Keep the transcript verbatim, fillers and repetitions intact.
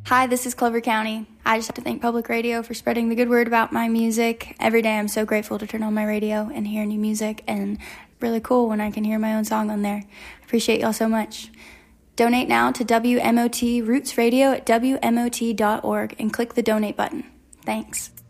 Hi, this is Clover County. I just have to thank Public Radio for spreading the good word about my music. Every day I'm so grateful to turn on my radio and hear new music, and really cool when I can hear my own song on there. I appreciate y'all so much. Donate now to W M O T Roots Radio at W M O T dot org and click the donate button. Thanks.